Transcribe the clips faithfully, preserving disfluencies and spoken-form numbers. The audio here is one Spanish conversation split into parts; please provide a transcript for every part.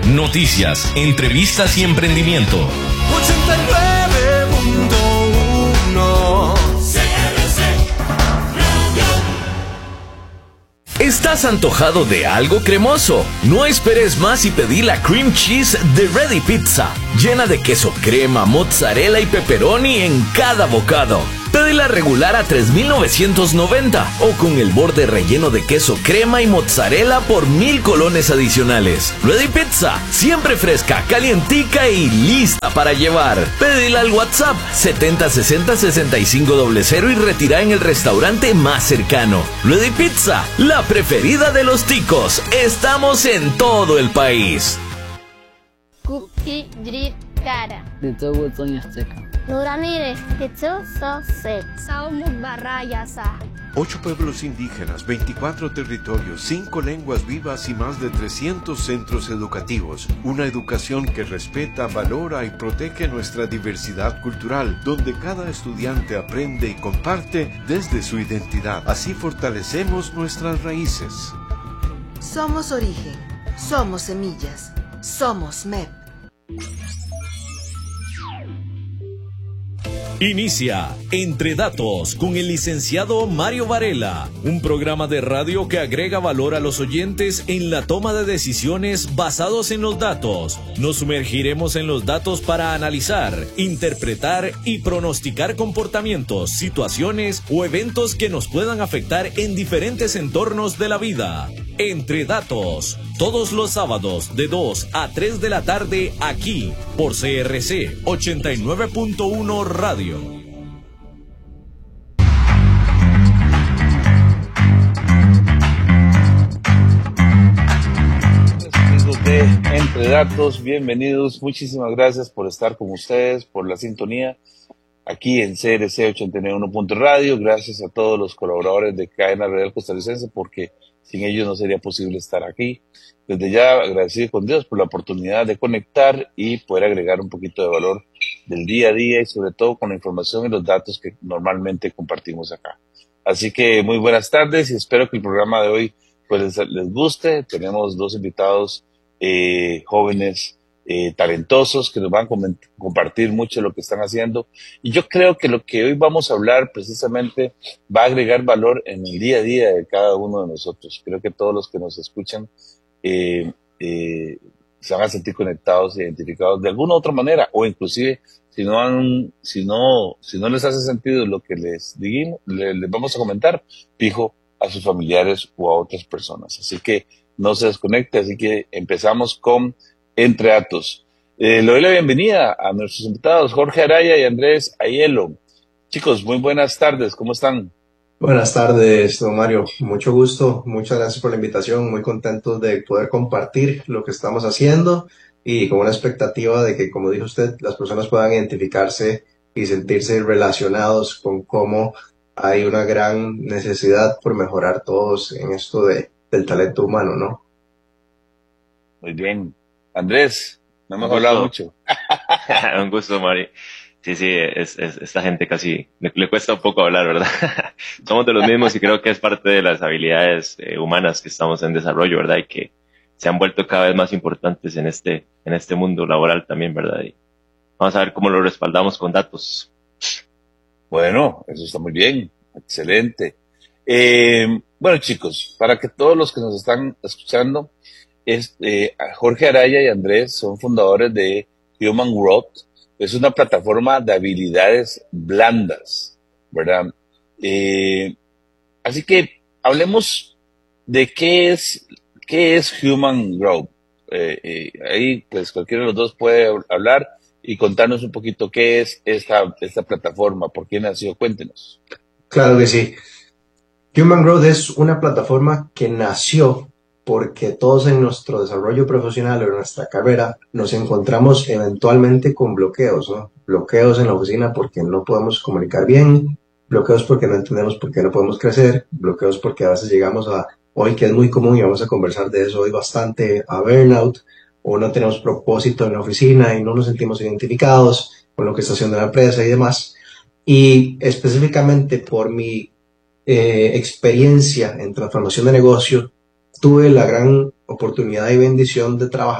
Noticias, entrevistas y emprendimiento. ochenta y nueve punto uno C R C Radio. ¿Estás antojado de algo cremoso? No esperes más y pedí la cream cheese de Ready Pizza, llena de queso crema, mozzarella y pepperoni en cada bocado. Pedila regular a tres mil novecientos noventa o con el borde relleno de queso crema y mozzarella por mil colones adicionales. Ready Pizza, siempre fresca, calientica y lista para llevar. Pedila al WhatsApp setenta sesenta sesenta y cinco cero cero y retira en el restaurante más cercano. Ready Pizza, la preferida de los ticos. Estamos en todo el país. Cookie Drip Cara. Nuramire, Ocho pueblos indígenas, veinticuatro territorios, cinco lenguas vivas y más de trescientos centros educativos. Una educación que respeta, valora y protege nuestra diversidad cultural, donde cada estudiante aprende y comparte desde su identidad. Así fortalecemos nuestras raíces. Somos origen, somos semillas, somos M E P. Inicia Entre Datos con el licenciado Mario Varela, un programa de radio que agrega valor a los oyentes en la toma de decisiones basados en los datos. Nos sumergiremos en los datos para analizar, interpretar y pronosticar comportamientos, situaciones o eventos que nos puedan afectar en diferentes entornos de la vida. Entre Datos, todos los sábados de dos a tres de la tarde aquí por C R C ochenta y nueve punto uno Radio. Amigos de Entre Datos, bienvenidos, muchísimas gracias por estar con ustedes, por la sintonía aquí en C R C ochenta y nueve punto uno punto Radio. Gracias a todos los colaboradores de Cadena Radial Costarricense, porque sin ellos no sería posible estar aquí. Desde ya agradecido con Dios por la oportunidad de conectar y poder agregar un poquito de valor del día a día y sobre todo con la información y los datos que normalmente compartimos acá. Así que muy buenas tardes y espero que el programa de hoy pues les, les guste. Tenemos dos invitados eh, jóvenes, eh, talentosos, que nos van a com- compartir mucho de lo que están haciendo. Y yo creo que lo que hoy vamos a hablar precisamente va a agregar valor en el día a día de cada uno de nosotros. Creo que todos los que nos escuchan eh, eh, se van a sentir conectados, identificados de alguna u otra manera, o inclusive si no han, si no, si no les hace sentido lo que les digamos, les, les vamos a comentar, fijo a sus familiares o a otras personas. Así que no se desconecte, así que empezamos con Entre Datos. Eh, le doy la bienvenida a nuestros invitados, Jorge Araya y Andrés Aiello. Chicos, muy buenas tardes, ¿cómo están? Buenas tardes, don Mario. Mucho gusto, muchas gracias por la invitación. Muy contentos de poder compartir lo que estamos haciendo y con una expectativa de que, como dijo usted, las personas puedan identificarse y sentirse relacionados con cómo hay una gran necesidad por mejorar todos en esto de, del talento humano, ¿no? Muy bien. Andrés, no hemos hablado mucho. Un gusto, Mari. Sí, sí, es, es, esta gente casi le, le cuesta un poco hablar, ¿verdad? Somos de los mismos y creo que es parte de las habilidades eh, humanas que estamos en desarrollo, ¿verdad? Y que se han vuelto cada vez más importantes en este, en este mundo laboral también, ¿verdad? Y vamos a ver cómo lo respaldamos con datos. Bueno, eso está muy bien, excelente. Eh, bueno, chicos, para que todos los que nos están escuchando, es, eh, Jorge Araya y Andrés son fundadores de Human Growth. Es una plataforma de habilidades blandas, ¿verdad? Eh, así que hablemos de qué es, qué es Human Growth. Eh, eh, ahí, pues, cualquiera de los dos puede hablar y contarnos un poquito qué es esta, esta plataforma, por qué nació. Cuéntenos. Claro que sí. Human Growth es una plataforma que nació porque todos en nuestro desarrollo profesional o en nuestra carrera nos encontramos eventualmente con bloqueos, ¿no? Bloqueos en la oficina porque no podemos comunicar bien, bloqueos porque no entendemos por qué no podemos crecer, bloqueos porque a veces llegamos a, hoy que es muy común y vamos a conversar de eso hoy bastante, a burnout, o no tenemos propósito en la oficina y no nos sentimos identificados con lo que está haciendo la empresa y demás. Y específicamente por mi eh, experiencia en transformación de negocio, tuve la gran oportunidad y bendición de trabajar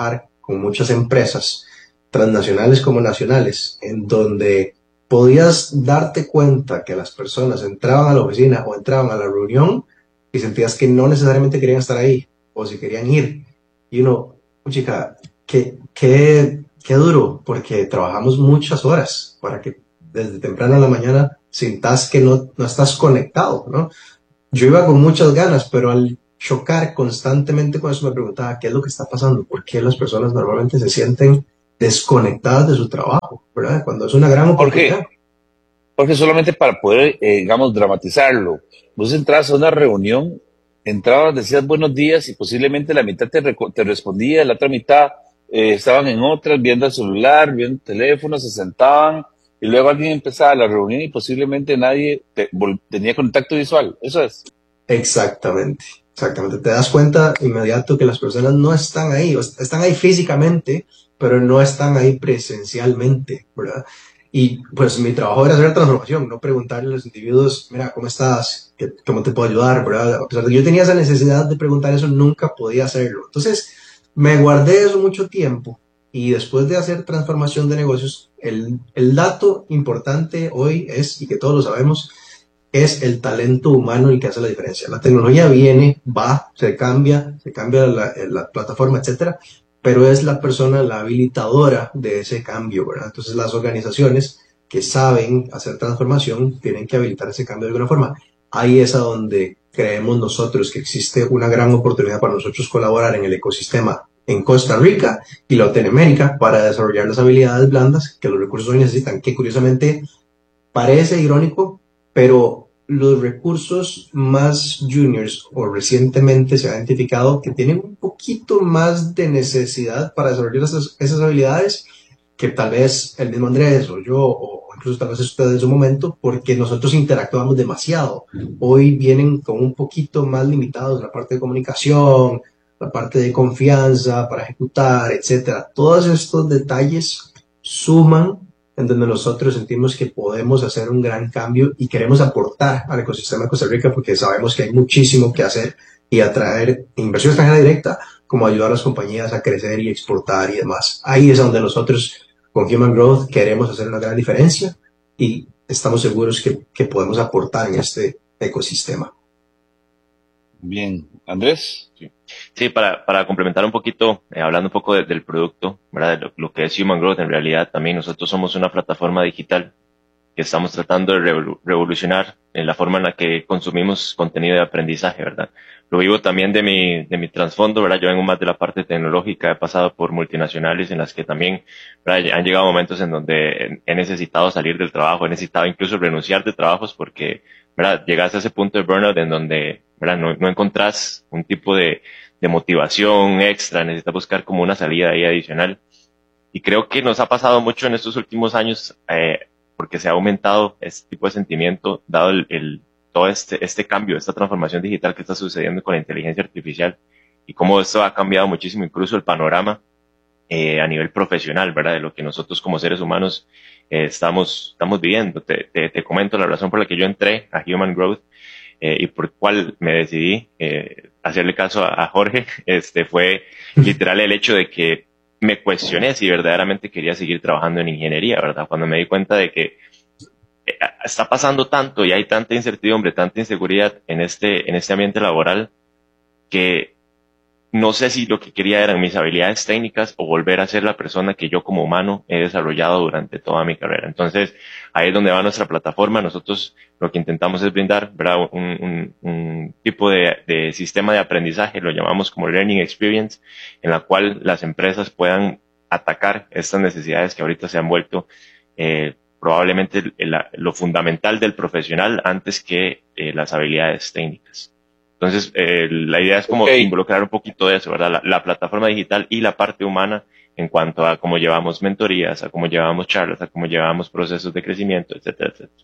con muchas empresas, transnacionales como nacionales, en donde podías darte cuenta que las personas entraban a la oficina o entraban a la reunión y sentías que no necesariamente querían estar ahí o si querían ir. Y uno, chica, qué, qué, qué duro, porque trabajamos muchas horas para que desde temprano en la mañana sintas que no, no estás conectado, ¿no? Yo iba con muchas ganas, pero al chocar constantemente con eso me preguntaba qué es lo que está pasando, por qué las personas normalmente se sienten desconectadas de su trabajo, ¿verdad? Cuando es una gran oportunidad. Porque, porque solamente para poder, eh, digamos, dramatizarlo, vos entras a una reunión, entrabas, decías buenos días y posiblemente la mitad te, reco- te respondía, la otra mitad eh, estaban en otras, viendo el celular, viendo el teléfono, se sentaban y luego alguien empezaba la reunión y posiblemente nadie te- vol- tenía contacto visual. Eso es. Exactamente, exactamente. Te das cuenta inmediato que las personas no están ahí, o est- están ahí físicamente, pero no están ahí presencialmente, ¿verdad? Y pues mi trabajo era hacer transformación, no preguntarle a los individuos, mira, ¿cómo estás? ¿Qué- ¿Cómo te puedo ayudar? ¿Verdad? A pesar de que yo tenía esa necesidad de preguntar eso, nunca podía hacerlo. Entonces, me guardé eso mucho tiempo y después de hacer transformación de negocios, el, el dato importante hoy es, y que todos lo sabemos, es el talento humano el que hace la diferencia. La tecnología viene, va, se cambia, se cambia la, la plataforma, etcétera, pero es la persona la habilitadora de ese cambio, ¿verdad? Entonces las organizaciones que saben hacer transformación tienen que habilitar ese cambio de alguna forma. Ahí es a donde creemos nosotros que existe una gran oportunidad para nosotros colaborar en el ecosistema en Costa Rica y Latinoamérica para desarrollar las habilidades blandas que los recursos hoy necesitan, que curiosamente parece irónico, pero los recursos más juniors o recientemente se ha identificado que tienen un poquito más de necesidad para desarrollar esas, esas habilidades que tal vez el mismo Andrés o yo o incluso tal vez usted en su momento, porque nosotros interactuamos demasiado. Hoy vienen con un poquito más limitados la parte de comunicación, la parte de confianza para ejecutar, etcétera. Todos estos detalles suman en donde nosotros sentimos que podemos hacer un gran cambio y queremos aportar al ecosistema de Costa Rica porque sabemos que hay muchísimo que hacer y atraer inversión extranjera directa, como ayudar a las compañías a crecer y exportar y demás. Ahí es donde nosotros con Human Growth queremos hacer una gran diferencia y estamos seguros que, que podemos aportar en este ecosistema. Bien, Andrés. Sí, sí para, para complementar un poquito, eh, hablando un poco de- del producto, ¿verdad? De lo, lo que es Human Growth, en realidad también nosotros somos una plataforma digital que estamos tratando de revolu- revolucionar en la forma en la que consumimos contenido de aprendizaje, ¿verdad? Lo vivo también de mi, de mi trasfondo, ¿verdad? Yo vengo más de la parte tecnológica, he pasado por multinacionales en las que también, ¿verdad? Han llegado momentos en donde he necesitado salir del trabajo, he necesitado incluso renunciar de trabajos porque, ¿verdad? Llegas a ese punto de burnout en donde, ¿verdad? No, no encontrás un tipo de, de motivación extra, necesitas buscar como una salida ahí adicional. Y creo que nos ha pasado mucho en estos últimos años, eh, porque se ha aumentado este tipo de sentimiento, dado el, el todo este, este cambio, esta transformación digital que está sucediendo con la inteligencia artificial y cómo esto ha cambiado muchísimo incluso el panorama eh, a nivel profesional, ¿verdad? De lo que nosotros como seres humanos eh, estamos, estamos viviendo. Te, te, te comento la razón por la que yo entré a Human Growth eh, y por cuál me decidí eh, hacerle caso a, a Jorge, este fue literal el hecho de que me cuestioné si verdaderamente quería seguir trabajando en ingeniería, ¿verdad? Cuando me di cuenta de que eh, está pasando tanto y hay tanta incertidumbre, tanta inseguridad en este, en este ambiente laboral que no sé si lo que quería eran mis habilidades técnicas o volver a ser la persona que yo como humano he desarrollado durante toda mi carrera. Entonces, ahí es donde va nuestra plataforma. Nosotros lo que intentamos es brindar, ¿verdad? Un, un, un tipo de, de sistema de aprendizaje, lo llamamos como Learning Experience, en la cual las empresas puedan atacar estas necesidades que ahorita se han vuelto eh, probablemente el, el, lo fundamental del profesional antes que eh, las habilidades técnicas. Entonces, eh, la idea es como Okay. involucrar un poquito de eso, ¿verdad? La, la plataforma digital y la parte humana en cuanto a cómo llevamos mentorías, a cómo llevamos charlas, a cómo llevamos procesos de crecimiento, etcétera, etcétera.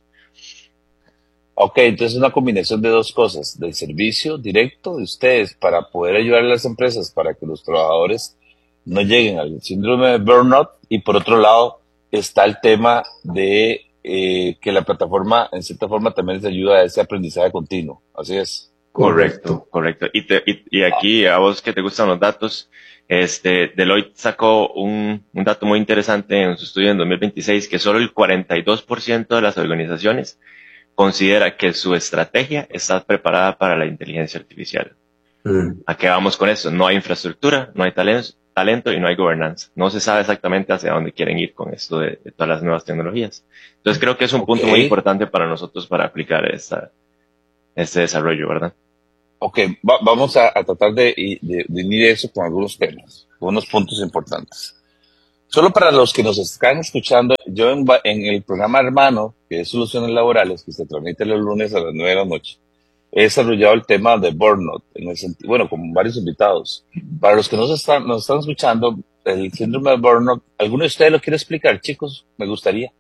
Ok, entonces una combinación de dos cosas, del servicio directo de ustedes para poder ayudar a las empresas para que los trabajadores no lleguen al síndrome de burnout y por otro lado está el tema de eh, que la plataforma en cierta forma también les ayuda a ese aprendizaje continuo, así es. Correcto, correcto. Y, te, y, y aquí, a vos que te gustan los datos, este, Deloitte sacó un, un dato muy interesante en su estudio en dos mil veintiséis, que solo el cuarenta y dos por ciento de las organizaciones considera que su estrategia está preparada para la inteligencia artificial. Mm. ¿A qué vamos con esto? No hay infraestructura, no hay talento, talento y no hay gobernanza. No se sabe exactamente hacia dónde quieren ir con esto de, de todas las nuevas tecnologías. Entonces creo que es un okay. punto muy importante para nosotros para aplicar esta, este desarrollo, ¿verdad? Ok, va, vamos a, a tratar de, de, de unir eso con algunos temas, con unos puntos importantes. Solo para los que nos están escuchando, yo en, en el programa hermano, que es Soluciones Laborales, que se transmite los lunes a las nueve de la noche, he desarrollado el tema de burnout, en el sentido, bueno, con varios invitados. Para los que nos están, nos están escuchando, el síndrome de burnout, ¿alguno de ustedes lo quiere explicar, chicos? Me gustaría.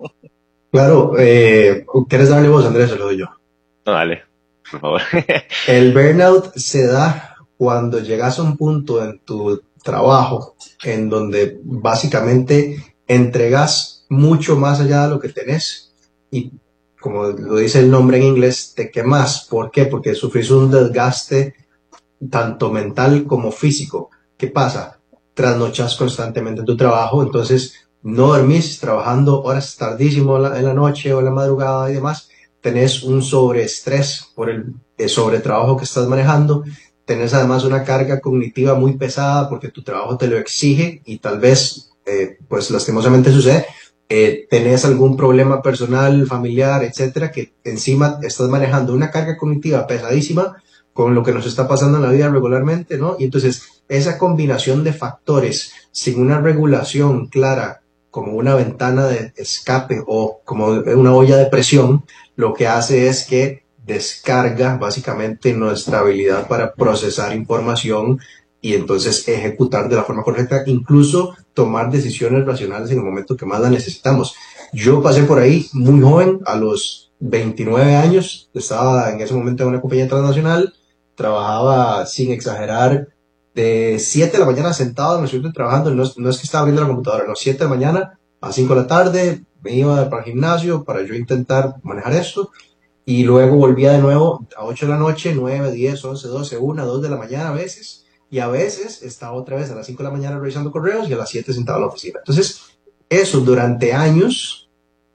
Claro, eh, ¿quieres darle voz, Andrés? Se lo doy yo. No, dale, por favor. El burnout se da cuando llegas a un punto en tu trabajo en donde básicamente entregas mucho más allá de lo que tenés y, como lo dice el nombre en inglés, te quemas. ¿Por qué? Porque sufrís un desgaste tanto mental como físico. ¿Qué pasa? Trasnochas constantemente en tu trabajo, entonces no dormís trabajando horas tardísimo en la noche o en la madrugada y demás. Tenés un sobreestrés por el, el sobretrabajo que estás manejando. Tenés además una carga cognitiva muy pesada porque tu trabajo te lo exige y tal vez, eh, pues lastimosamente sucede, eh, tenés algún problema personal, familiar, etcétera, que encima estás manejando una carga cognitiva pesadísima con lo que nos está pasando en la vida regularmente, ¿no? Y entonces esa combinación de factores sin una regulación clara como una ventana de escape o como una olla de presión, lo que hace es que descarga básicamente nuestra habilidad para procesar información y entonces ejecutar de la forma correcta, incluso tomar decisiones racionales en el momento que más la necesitamos. Yo pasé por ahí muy joven, a los veintinueve años, estaba en ese momento en una compañía transnacional, trabajaba sin exagerar de siete de la mañana sentado en el estudio trabajando, no, no es que estaba abriendo la computadora, no, siete de la mañana a cinco de la tarde, me iba para el gimnasio para yo intentar manejar esto. Y luego volvía de nuevo a ocho de la noche, nueve, diez, once, doce, una, dos de la mañana a veces. Y a veces estaba otra vez a las cinco de la mañana revisando correos y a las siete sentado en la oficina. Entonces, eso durante años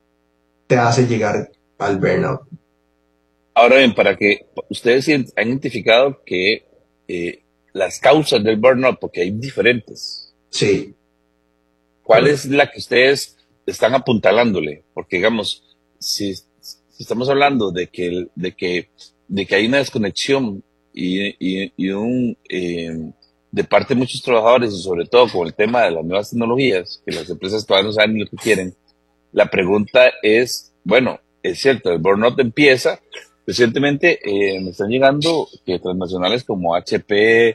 te hace llegar al burnout. Ahora bien, para que ustedes han identificado que eh, las causas del burnout, porque hay diferentes. Sí. ¿Cuál es la que ustedes están apuntalándole? Porque, digamos, si... estamos hablando de que, de que, de que hay una desconexión y, y, y un, eh, de parte de muchos trabajadores, y sobre todo con el tema de las nuevas tecnologías, que las empresas todavía no saben ni lo que quieren, la pregunta es, bueno, es cierto, el burnout empieza, recientemente eh, me están llegando que transnacionales como H P,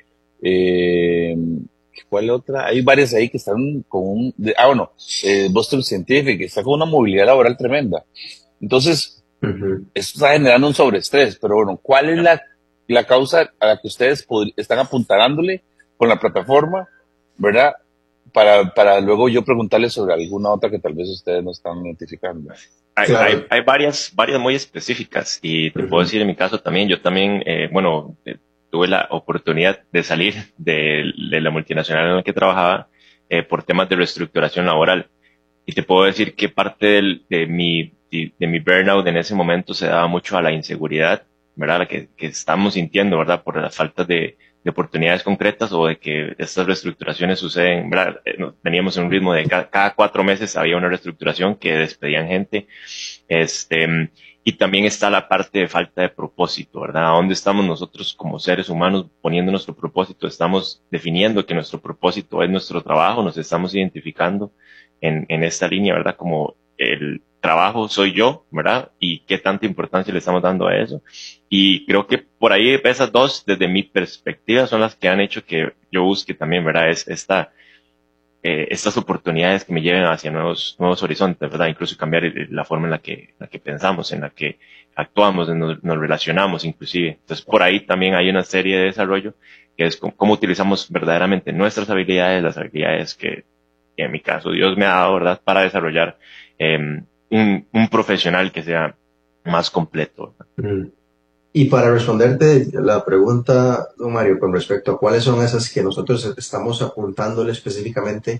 eh, ¿cuál otra? Hay varias ahí que están con un, de, ah bueno, eh, Boston Scientific, que está con una movilidad laboral tremenda. Entonces, uh-huh. Esto está generando un sobreestrés, pero bueno, ¿cuál es la, la causa a la que ustedes pod- están apuntalándole con la plataforma, verdad? Para, para luego yo preguntarles sobre alguna otra que tal vez ustedes no están identificando. Hay, claro. hay, hay varias, varias muy específicas y te uh-huh. puedo decir en mi caso también, yo también, eh, bueno, eh, tuve la oportunidad de salir de, de la multinacional en la que trabajaba eh, por temas de reestructuración laboral. Y te puedo decir que parte del, de mi de mi burnout en ese momento se daba mucho a la inseguridad, ¿verdad? La que, que estamos sintiendo, ¿verdad? Por la falta de, de oportunidades concretas o de que estas reestructuraciones suceden, ¿verdad? Teníamos un ritmo de cada, cada cuatro meses había una reestructuración que despedían gente. Este, y también está la parte de falta de propósito, ¿verdad? ¿A dónde estamos nosotros como seres humanos poniendo nuestro propósito? Estamos definiendo que nuestro propósito es nuestro trabajo, nos estamos identificando en, en esta línea, ¿verdad? Como el trabajo soy yo, ¿verdad? Y qué tanta importancia le estamos dando a eso. Y creo que por ahí esas dos, desde mi perspectiva, son las que han hecho que yo busque también, ¿verdad? Es esta, eh, estas oportunidades que me lleven hacia nuevos, nuevos horizontes, ¿verdad? Incluso cambiar la forma en la que, la que pensamos, en la que actuamos, nos, nos relacionamos, inclusive. Entonces, por ahí también hay una serie de desarrollo que es cómo, cómo utilizamos verdaderamente nuestras habilidades, las habilidades que, que en mi caso Dios me ha dado, ¿verdad? Para desarrollar, eh, Un, un profesional que sea más completo. Mm. Y para responderte la pregunta, don Mario, con respecto a cuáles son esas que nosotros estamos apuntándole específicamente,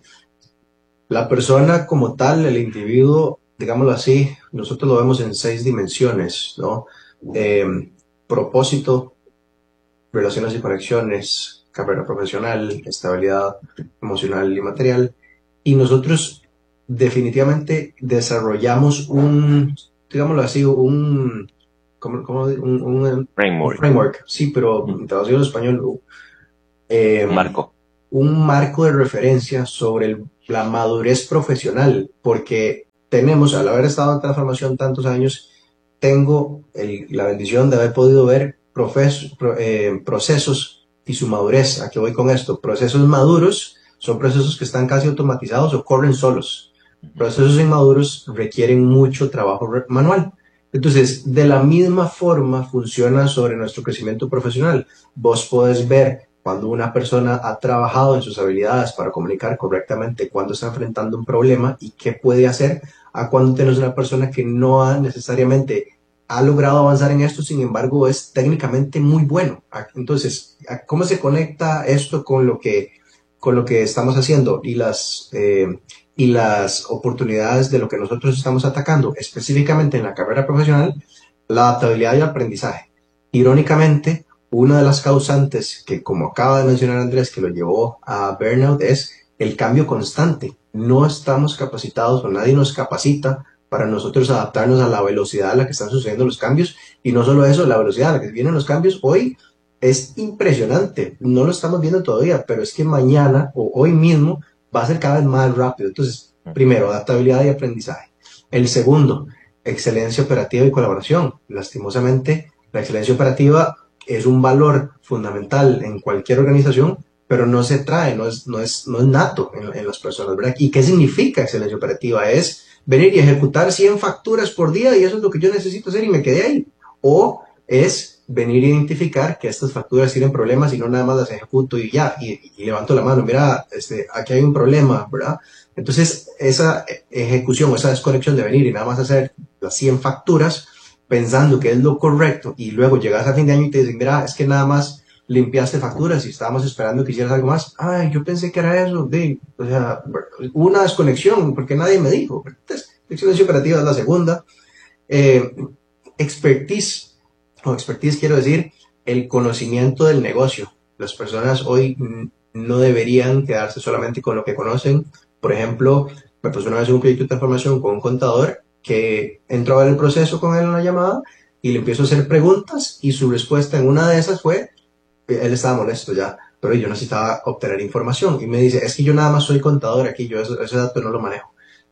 la persona como tal, el individuo, digámoslo así, nosotros lo vemos en seis dimensiones, ¿no? Eh, propósito, relaciones y conexiones, carrera profesional, estabilidad emocional y material. Y nosotros definitivamente desarrollamos un, digámoslo así, un, ¿cómo, cómo, un, un, Framework. un framework, sí, pero traducido al español, eh, Marco. un marco de referencia sobre el- la madurez profesional, porque tenemos, al haber estado en transformación tantos años, tengo el- la bendición de haber podido ver profes- pro- eh, procesos y su madurez. ¿A qué voy con esto? Procesos maduros son procesos que están casi automatizados o corren solos. Procesos inmaduros requieren mucho trabajo re- manual. Entonces, de la misma forma funciona sobre nuestro crecimiento profesional. Vos podés ver cuando una persona ha trabajado en sus habilidades para comunicar correctamente, cuando está enfrentando un problema y qué puede hacer, a cuando tienes una persona que no ha necesariamente ha logrado avanzar en esto, sin embargo, es técnicamente muy bueno. A- Entonces, ¿a- ¿cómo se conecta esto con lo que, con lo que estamos haciendo y las, eh, y las oportunidades de lo que nosotros estamos atacando, específicamente en la carrera profesional? La adaptabilidad y el aprendizaje. Irónicamente, una de las causantes que, como acaba de mencionar Andrés, que lo llevó a burnout es el cambio constante. No estamos capacitados o nadie nos capacita para nosotros adaptarnos a la velocidad a la que están sucediendo los cambios. Y no solo eso, la velocidad a la que vienen los cambios hoy es impresionante. No lo estamos viendo todavía, pero es que mañana o hoy mismo va a ser cada vez más rápido. Entonces, primero, adaptabilidad y aprendizaje. El segundo, excelencia operativa y colaboración. Lastimosamente, la excelencia operativa es un valor fundamental en cualquier organización, pero no se trae, no es, no es, no es nato en, en las personas, ¿verdad? ¿Y qué significa excelencia operativa? Es venir y ejecutar cien facturas por día y eso es lo que yo necesito hacer y me quedé ahí. O es venir a identificar que estas facturas tienen problemas y no nada más las ejecuto y ya, y, y levanto la mano, mira, este, aquí hay un problema, ¿verdad? Entonces, esa ejecución, esa desconexión de venir y nada más hacer las cien facturas, pensando que es lo correcto, y luego llegas a fin de año y te dicen, mira, es que nada más limpiaste facturas y estábamos esperando que hicieras algo más. Ay, yo pensé que era eso. De, o sea, hubo una desconexión porque nadie me dijo. Entonces, excelencia operativa es la segunda. Eh, expertise, o expertise quiero decir, el conocimiento del negocio. Las personas hoy mm, no deberían quedarse solamente con lo que conocen. Por ejemplo, me pasó una vez un proyecto de transformación con un contador que entró en el proceso con él en la llamada y le empiezo a hacer preguntas y su respuesta en una de esas fue, él estaba molesto ya, pero yo necesitaba obtener información y me dice, es que yo nada más soy contador aquí, yo ese, ese dato no lo manejo.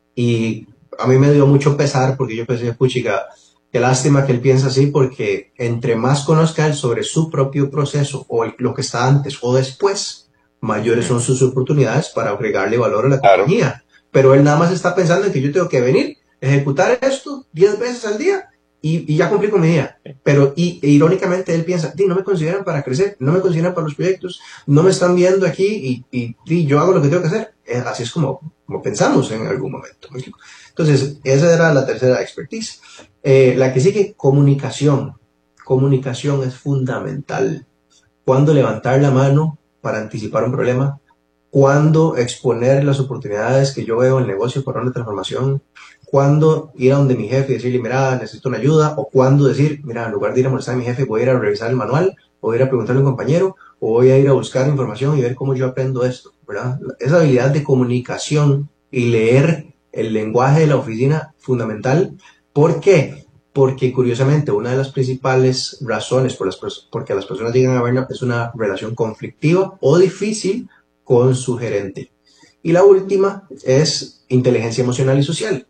Y a mí me dio mucho pesar porque yo pensé, puchica, qué lástima que él piensa así, porque entre más conozca él sobre su propio proceso o el- lo que está antes o después, mayores son sus oportunidades para agregarle valor a la Claro. compañía. Pero él nada más está pensando en que yo tengo que venir, ejecutar esto diez veces al día y, y ya cumplí con mi día. Pero y, e irónicamente él piensa, "Di, no me consideran para crecer, no me consideran para los proyectos, no me están viendo aquí y, y, di, yo hago lo que tengo que hacer". Eh, Así es como, como pensamos en algún momento. ¿Me explico? Entonces, esa era la tercera expertise. Eh, la que sigue, comunicación. Comunicación es fundamental. Cuándo levantar la mano para anticipar un problema, cuándo exponer las oportunidades que yo veo en el negocio para una transformación, cuándo ir a donde mi jefe y decirle, mira, necesito una ayuda, o cuándo decir, mira, en lugar de ir a molestar a mi jefe, voy a ir a revisar el manual, o voy a ir a preguntarle a un compañero, o voy a ir a buscar información y ver cómo yo aprendo esto, ¿verdad? Esa habilidad de comunicación y leer el lenguaje de la oficina, fundamental. ¿Por qué? Porque curiosamente una de las principales razones por las por que las personas llegan a burnout es una relación conflictiva o difícil con su gerente. Y la última es inteligencia emocional y social.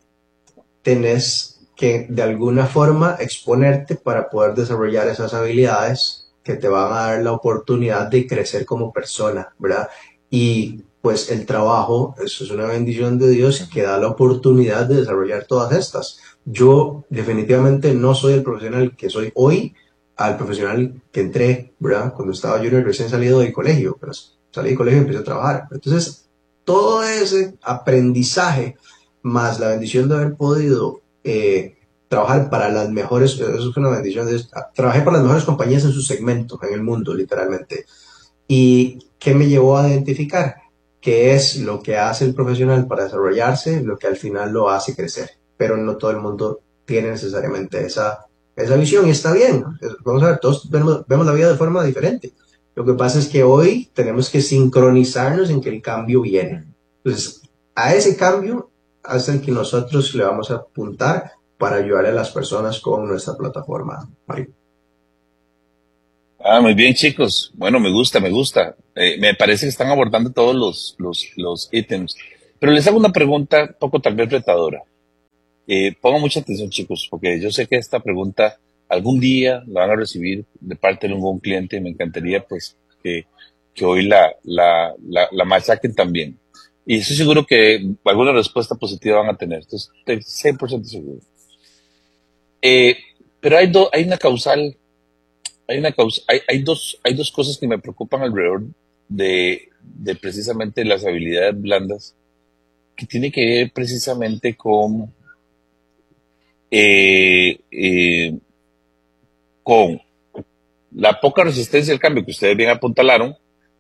Tenés que de alguna forma exponerte para poder desarrollar esas habilidades que te van a dar la oportunidad de crecer como persona, ¿verdad? Y pues el trabajo, eso es una bendición de Dios que da la oportunidad de desarrollar todas estas. Yo definitivamente no soy el profesional que soy hoy al profesional que entré, ¿verdad? Cuando estaba junior recién salido del colegio, pero salí del colegio y empecé a trabajar. Entonces, todo ese aprendizaje, más la bendición de haber podido eh, trabajar para las mejores, eso es una bendición, es, trabajé para las mejores compañías en su segmento, en el mundo, literalmente. ¿Y qué me llevó a identificar? ¿Qué es lo que hace el profesional para desarrollarse? Lo que al final lo hace crecer. Pero no todo el mundo tiene necesariamente esa, esa visión y está bien. Vamos a ver, todos vemos, vemos la vida de forma diferente. Lo que pasa es que hoy tenemos que sincronizarnos en que el cambio viene. Entonces, a ese cambio es el que nosotros le vamos a apuntar para ayudar a las personas con nuestra plataforma, Mario. Ah, muy bien, chicos. Bueno, me gusta, me gusta. Eh, me parece que están abordando todos los, los, los ítems. Pero les hago una pregunta un poco tal vez retadora. Eh, pongan mucha atención, chicos, porque yo sé que esta pregunta algún día la van a recibir de parte de un cliente y me encantaría pues que, que hoy la, la, la, la machaquen también. Y estoy seguro que alguna respuesta positiva van a tener. Estoy estoy cien por ciento seguro. Eh, pero hay, do, hay una causal, hay, una causa, hay, hay, dos, hay dos cosas que me preocupan alrededor de, de precisamente las habilidades blandas, que tiene que ver precisamente con, eh, eh, con la poca resistencia al cambio que ustedes bien apuntalaron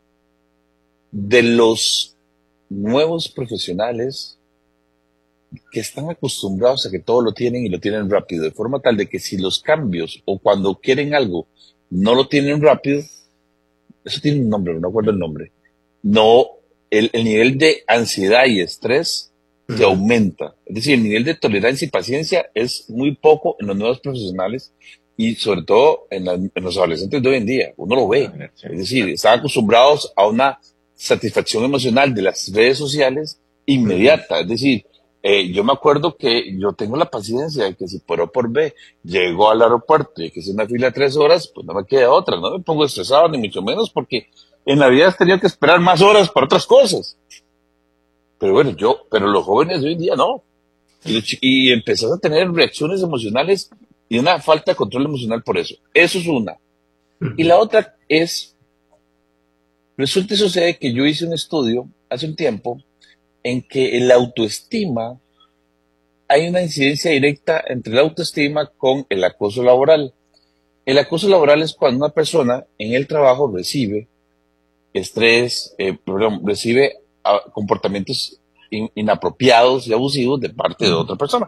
de los nuevos profesionales que están acostumbrados a que todo lo tienen y lo tienen rápido, de forma tal de que si los cambios o cuando quieren algo no lo tienen rápido, eso tiene un nombre, no me acuerdo el nombre, no, el, el nivel de ansiedad y estrés se aumenta. Es decir, el nivel de tolerancia y paciencia es muy poco en los nuevos profesionales y sobre todo en, la, en los adolescentes de hoy en día. Uno lo ve. Es decir, están acostumbrados a una satisfacción emocional de las redes sociales inmediata. Es decir, eh, yo me acuerdo que yo tengo la paciencia de que si por O por B llego al aeropuerto y que es una fila de tres horas, pues no me queda otra. No me pongo estresado ni mucho menos porque en la vida has tenido que esperar más horas para otras cosas. Pero bueno, yo, pero los jóvenes de hoy en día no. Y, y empezás a tener reacciones emocionales y una falta de control emocional por eso. Eso es una. Y la otra es, resulta y sucede que yo hice un estudio hace un tiempo en que el autoestima, hay una incidencia directa entre la autoestima con el acoso laboral. El acoso laboral es cuando una persona en el trabajo recibe estrés, eh, perdón, recibe a comportamientos in, inapropiados y abusivos de parte de otra persona.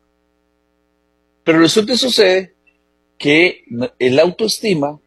Pero resulta y sucede que el autoestima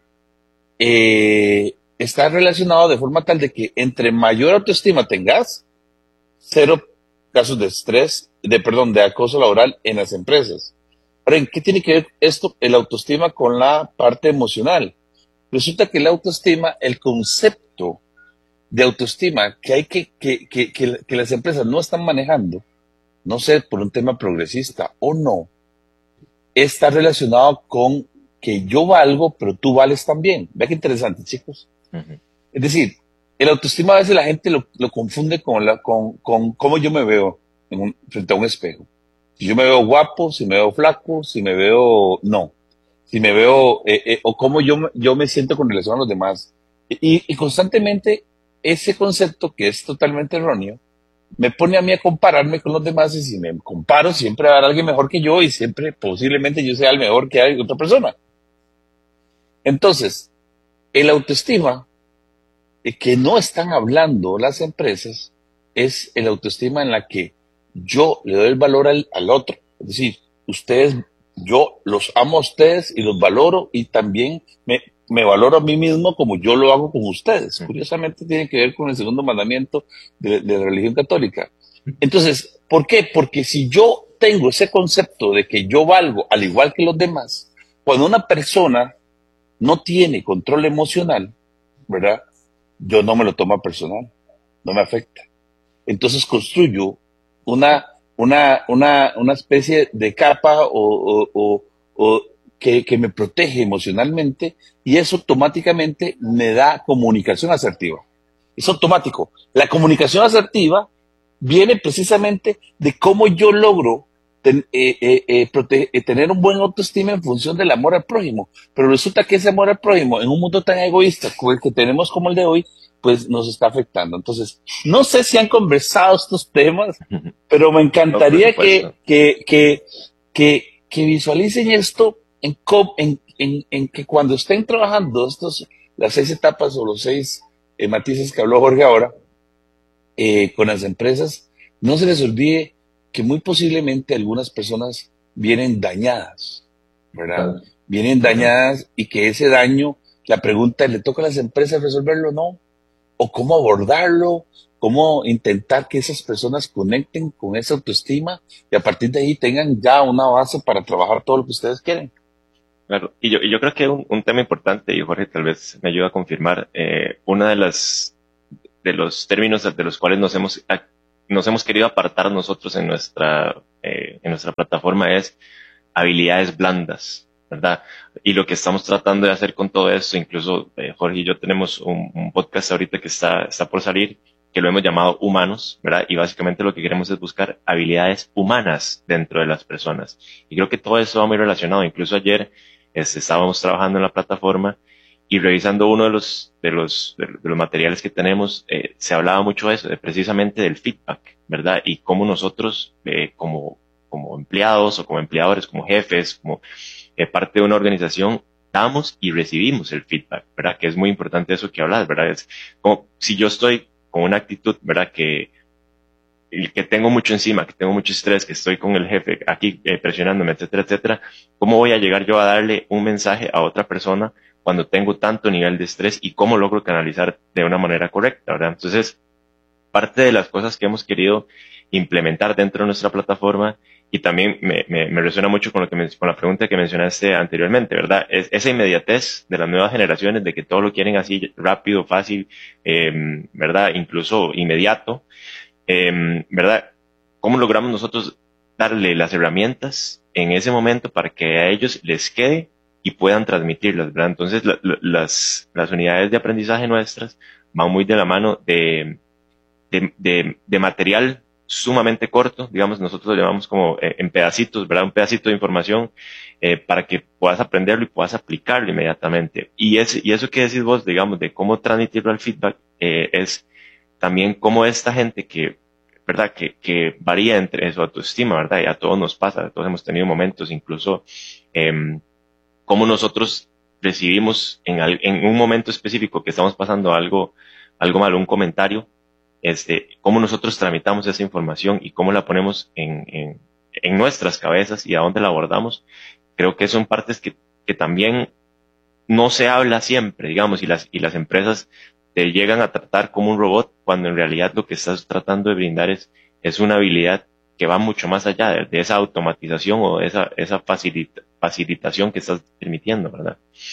eh, está relacionado de forma tal de que entre mayor autoestima tengas, cero casos de estrés, de perdón, de acoso laboral en las empresas. Ahora, ¿en qué tiene que ver esto, el autoestima, con la parte emocional? Resulta que el autoestima, el concepto de autoestima que hay que, que, que, que, que las empresas no están manejando, no sé, por un tema progresista o no, está relacionado con que yo valgo, pero tú vales también. Vea qué interesante, chicos. Uh-huh. Es decir, el autoestima a veces la gente lo, lo confunde con, la, con, con cómo yo me veo en un, frente a un espejo. Si yo me veo guapo, si me veo flaco, si me veo, no. Si me veo, eh, eh, o cómo yo, yo me siento con relación a los demás. Y, y constantemente ese concepto, que es totalmente erróneo, me pone a mí a compararme con los demás, y si me comparo siempre va a haber alguien mejor que yo y siempre posiblemente yo sea el mejor que hay otra persona. Entonces, el autoestima eh, que no están hablando las empresas es el autoestima en la que yo le doy el valor al, al otro. Es decir, ustedes, yo los amo a ustedes y los valoro y también me, me valoro a mí mismo como yo lo hago con ustedes. Curiosamente tiene que ver con el segundo mandamiento de, de la religión católica. Entonces, ¿por qué? Porque si yo tengo ese concepto de que yo valgo al igual que los demás, cuando una persona no tiene control emocional, ¿verdad? Yo no me lo tomo personal, no me afecta. Entonces construyo una, una, una, una especie de capa o, o, o, o que, que me protege emocionalmente, y eso automáticamente me da comunicación asertiva. Es automático. La comunicación asertiva viene precisamente de cómo yo logro ten, eh, eh, eh, protege, eh, tener un buen autoestima en función del amor al prójimo. Pero resulta que ese amor al prójimo, en un mundo tan egoísta como el que tenemos como el de hoy, pues nos está afectando. Entonces, no sé si han conversado estos temas, pero me encantaría no, que, que, que, que que visualicen esto en, co- en, en, en que cuando estén trabajando estos, las seis etapas o los seis eh, matices que habló Jorge ahora, eh, con las empresas, no se les olvide que muy posiblemente algunas personas vienen dañadas, ¿verdad? Claro. Vienen dañadas y que ese daño, la pregunta es, ¿le toca a las empresas resolverlo o no? ¿O cómo abordarlo? ¿Cómo intentar que esas personas conecten con esa autoestima y a partir de ahí tengan ya una base para trabajar todo lo que ustedes quieren? Claro, y yo, y yo creo que un, un tema importante, y Jorge tal vez me ayuda a confirmar, eh, una de las de los términos de los cuales nos hemos nos hemos querido apartar nosotros en nuestra eh, en nuestra plataforma es habilidades blandas, ¿verdad? Y lo que estamos tratando de hacer con todo esto, incluso eh, Jorge y yo tenemos un, un podcast ahorita que está está por salir, que lo hemos llamado Humanos, ¿verdad? Y básicamente lo que queremos es buscar habilidades humanas dentro de las personas. Y creo que todo eso va muy relacionado. Incluso ayer este, estábamos trabajando en la plataforma y revisando uno de los de los de los materiales que tenemos, eh, se hablaba mucho de eso, de precisamente del feedback, ¿verdad? Y cómo nosotros, eh, como como empleados o como empleadores, como jefes, como eh, parte de una organización, damos y recibimos el feedback, ¿verdad? Que es muy importante eso que hablas, ¿verdad? Es como si yo estoy con una actitud, ¿verdad? Que que tengo mucho encima, que tengo mucho estrés, que estoy con el jefe aquí eh, presionándome, etcétera, etcétera, ¿cómo voy a llegar yo a darle un mensaje a otra persona cuando tengo tanto nivel de estrés y cómo logro canalizar de una manera correcta, ¿verdad? Entonces, parte de las cosas que hemos querido implementar dentro de nuestra plataforma, y también me, me, me resuena mucho con lo que me, con la pregunta que mencionaste anteriormente, ¿verdad? Es esa inmediatez de las nuevas generaciones, de que todo lo quieren así rápido, fácil, eh, ¿verdad? Incluso inmediato, eh, ¿verdad? ¿Cómo logramos nosotros darle las herramientas en ese momento para que a ellos les quede y puedan transmitirlas, ¿verdad? Entonces, la, la, las, las unidades de aprendizaje nuestras van muy de la mano de, de, de, de material sumamente corto, digamos, nosotros lo llamamos como eh, en pedacitos, ¿verdad? Un pedacito de información eh, para que puedas aprenderlo y puedas aplicarlo inmediatamente. Y, es, y eso que decís vos, digamos, de cómo transmitirlo al feedback, eh, es también cómo esta gente que, ¿verdad? Que, que varía entre su autoestima, ¿verdad? Y a todos nos pasa, a todos hemos tenido momentos, incluso eh, cómo nosotros recibimos en, al, en un momento específico que estamos pasando algo, algo malo, un comentario, este, cómo nosotros tramitamos esa información y cómo la ponemos en, en, en nuestras cabezas y a dónde la abordamos. Creo que son partes que, que también no se habla siempre, digamos, y las, y las empresas te llegan a tratar como un robot cuando en realidad lo que estás tratando de brindar es, es una habilidad que va mucho más allá de, de esa automatización o de esa, esa facilita, facilitación que estás permitiendo, ¿verdad?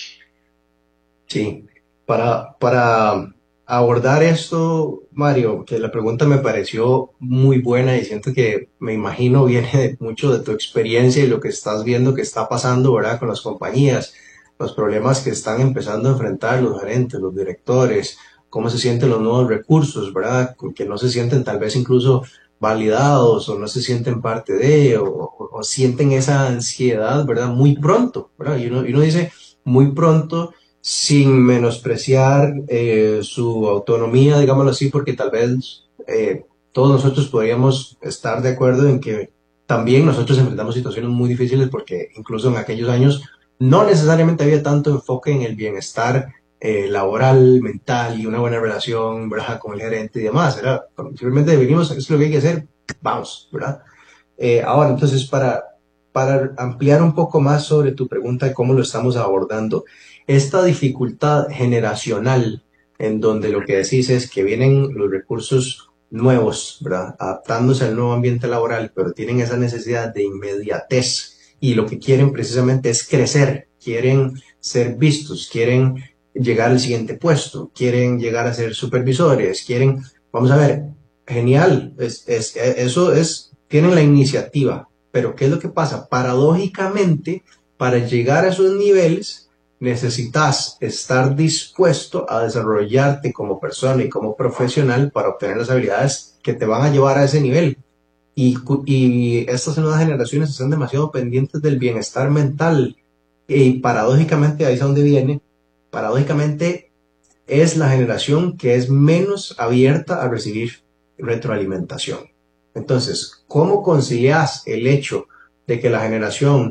Sí, para, para abordar esto, Mario, que la pregunta me pareció muy buena y siento que me imagino viene de mucho de tu experiencia y lo que estás viendo que está pasando, ¿verdad? Con las compañías, los problemas que están empezando a enfrentar los gerentes, los directores, cómo se sienten los nuevos recursos, ¿verdad? Que no se sienten tal vez incluso validados o no se sienten parte de, o, o, o sienten esa ansiedad, ¿verdad? Muy pronto, ¿verdad? Y uno, y uno dice muy pronto sin menospreciar eh, su autonomía, digámoslo así, porque tal vez eh, todos nosotros podríamos estar de acuerdo en que también nosotros enfrentamos situaciones muy difíciles porque incluso en aquellos años no necesariamente había tanto enfoque en el bienestar eh, laboral, mental y una buena relación, ¿verdad? Con el gerente y demás. Era simplemente venimos, es lo que hay que hacer, vamos, ¿verdad? Eh, ahora, entonces, para, para ampliar un poco más sobre tu pregunta de cómo lo estamos abordando, esta dificultad generacional en donde lo que decís es que vienen los recursos nuevos, ¿verdad? Adaptándose al nuevo ambiente laboral, pero tienen esa necesidad de inmediatez y lo que quieren precisamente es crecer, quieren ser vistos, quieren llegar al siguiente puesto, quieren llegar a ser supervisores, quieren, vamos a ver, genial, es, es, eso es, tienen la iniciativa, pero ¿qué es lo que pasa? Paradójicamente, para llegar a esos niveles, necesitas estar dispuesto a desarrollarte como persona y como profesional para obtener las habilidades que te van a llevar a ese nivel. Y, y estas nuevas generaciones están demasiado pendientes del bienestar mental. Y paradójicamente, ahí es a donde viene, paradójicamente es la generación que es menos abierta a recibir retroalimentación. Entonces, ¿cómo concilias el hecho de que la generación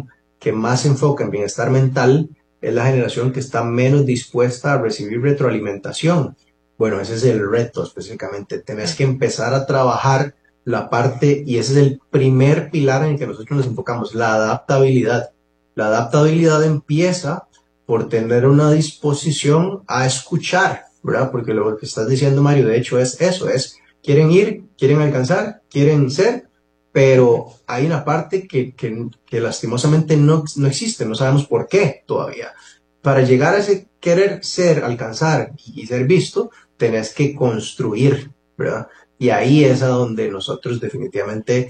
que más se enfoca en bienestar mental es la generación que está menos dispuesta a recibir retroalimentación. Bueno, ese es el reto específicamente. Tenés que empezar a trabajar la parte, y ese es el primer pilar en el que nosotros nos enfocamos, la adaptabilidad. La adaptabilidad empieza por tener una disposición a escuchar, ¿verdad? Porque lo que estás diciendo, Mario, de hecho es eso, es quieren ir, quieren alcanzar, quieren ser, pero hay una parte que, que, que lastimosamente no, no existe, no sabemos por qué todavía. Para llegar a ese querer ser, alcanzar y ser visto, tenés que construir, ¿verdad? Y ahí es a donde nosotros definitivamente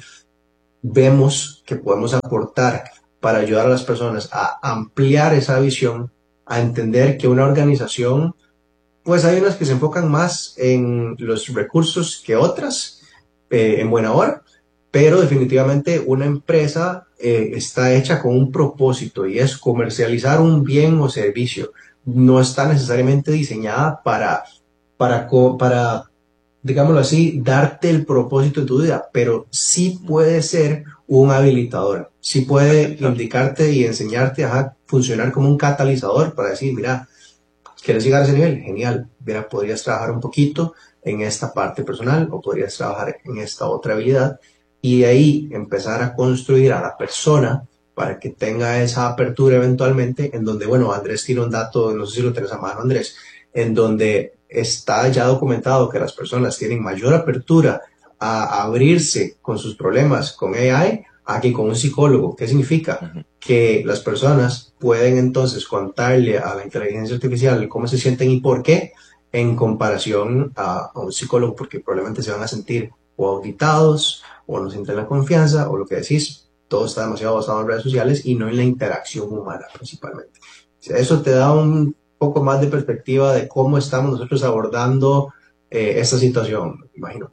vemos que podemos aportar para ayudar a las personas a ampliar esa visión, a entender que una organización, pues hay unas que se enfocan más en los recursos que otras, eh, en buena hora, pero definitivamente una empresa eh, está hecha con un propósito y es comercializar un bien o servicio. No está necesariamente diseñada para, para, para, digámoslo así, darte el propósito de tu vida, pero sí puede ser un habilitador, sí puede indicarte y enseñarte a funcionar como un catalizador para decir, mira, ¿quieres llegar a ese nivel? Genial, mira, podrías trabajar un poquito en esta parte personal o podrías trabajar en esta otra habilidad y de ahí empezar a construir a la persona para que tenga esa apertura eventualmente en donde, bueno, Andrés tiene un dato, no sé si lo tenés a mano, Andrés, en donde está ya documentado que las personas tienen mayor apertura a abrirse con sus problemas con A I aquí con un psicólogo. ¿Qué significa? Uh-huh. Que las personas pueden entonces contarle a la inteligencia artificial cómo se sienten y por qué en comparación a, a un psicólogo, porque probablemente se van a sentir o auditados o no sienten la confianza o lo que decís, todo está demasiado basado en redes sociales y no en la interacción humana principalmente. O sea, eso te da un poco más de perspectiva de cómo estamos nosotros abordando eh, esta situación, imagino.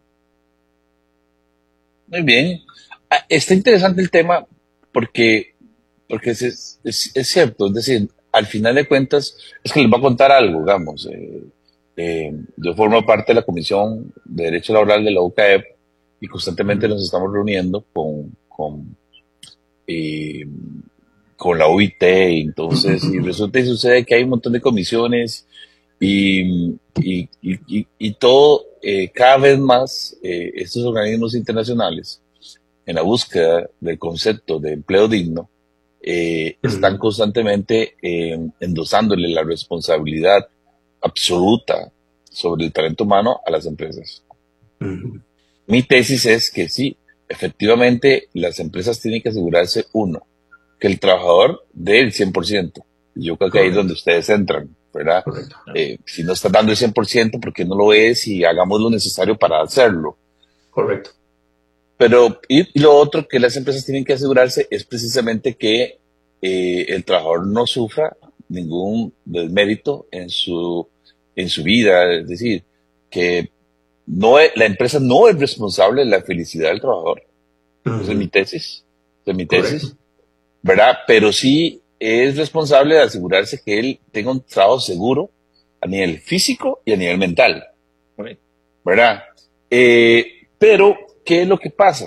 Muy bien. Ah, está interesante el tema porque, porque es, es, es cierto, es decir, al final de cuentas, es que les voy a contar algo, digamos. Eh, eh, yo formo parte de la Comisión de Derecho Laboral de la U C A E P y constantemente nos estamos reuniendo con, con, eh, con la U I T, entonces, y resulta y sucede que hay un montón de comisiones y, y, y, y todo, eh, cada vez más, eh, estos organismos internacionales, en la búsqueda del concepto de empleo digno, eh, uh-huh. están constantemente eh, endosándole la responsabilidad absoluta sobre el talento humano a las empresas. Uh-huh. Mi tesis es que sí, efectivamente, las empresas tienen que asegurarse, uno, que el trabajador dé el cien por ciento. Yo creo que ahí es donde ustedes entran, ¿verdad? Eh, si no estás dando el cien por ciento, ¿por qué no lo es y hagamos lo necesario para hacerlo? Correcto. Pero, y, y lo otro que las empresas tienen que asegurarse es precisamente que eh, el trabajador no sufra ningún desmérito en su, en su vida, es decir, que no es, la empresa no es responsable de la felicidad del trabajador. Uh-huh. Esa es mi tesis, esa es mi tesis, correcto. ¿Verdad? Pero sí es responsable de asegurarse que él tenga un trabajo seguro a nivel físico y a nivel mental, ¿verdad? Eh, pero, ¿qué es lo que pasa?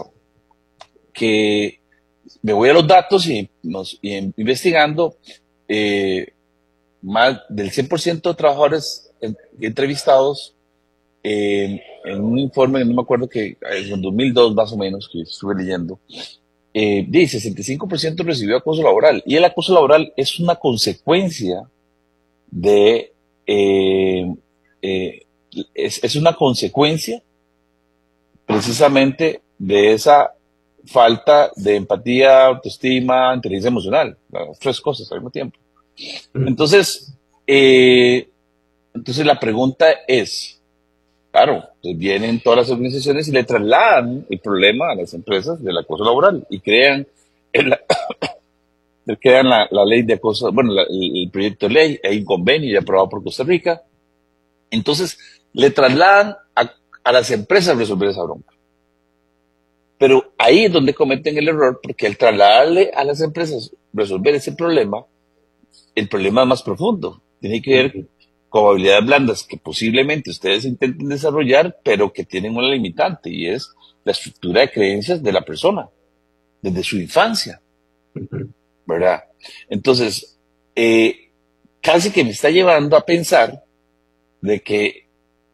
Que me voy a los datos y, nos, y investigando, eh, más del cien por ciento de trabajadores entrevistados eh, en un informe, no me acuerdo que en dos mil dos más o menos, que estuve leyendo, eh, dice sesenta y cinco por ciento recibió acoso laboral. Y el acoso laboral es una consecuencia de, eh, eh, es, es una consecuencia precisamente de esa falta de empatía, autoestima, inteligencia emocional, las tres cosas al mismo tiempo. Entonces, eh, entonces la pregunta es, claro, pues vienen todas las organizaciones y le trasladan el problema a las empresas del acoso laboral y crean, el, crean la, la ley de acoso, bueno, la, el proyecto de ley, hay un convenio ya aprobado por Costa Rica. Entonces, le trasladan a, a las empresas resolver esa bronca. Pero ahí es donde cometen el error, porque al trasladarle a las empresas resolver ese problema, el problema es más profundo. Tiene que ver con habilidades blandas que posiblemente ustedes intenten desarrollar, pero que tienen una limitante, y es la estructura de creencias de la persona, desde su infancia. ¿verdad? Entonces, eh, casi que me está llevando a pensar de que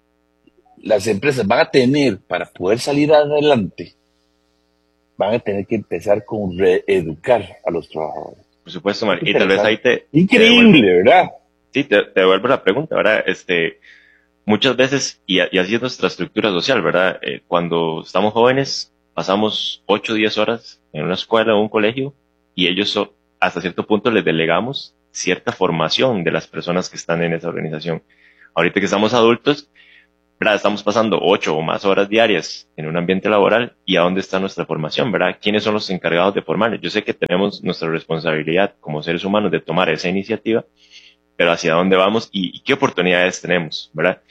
las empresas van a tener, para poder salir adelante, van a tener que empezar con reeducar a los trabajadores. Por supuesto, Mario. Y tal vez ahí te... Increíble, te ¿verdad? Sí, te, te devuelvo la pregunta, ¿verdad? Este, muchas veces, y, y así es nuestra estructura social, ¿verdad? Eh, cuando estamos jóvenes, pasamos ocho o diez horas en una escuela o un colegio, y ellos so, hasta cierto punto les delegamos cierta formación de las personas que están en esa organización. Ahorita que estamos adultos, ¿verdad? Estamos pasando ocho o más horas diarias en un ambiente laboral, y ¿a dónde está nuestra formación, verdad? ¿Quiénes son los encargados de formarles? Yo sé que tenemos nuestra responsabilidad como seres humanos de tomar esa iniciativa, pero hacia dónde vamos y, y qué oportunidades tenemos, ¿verdad?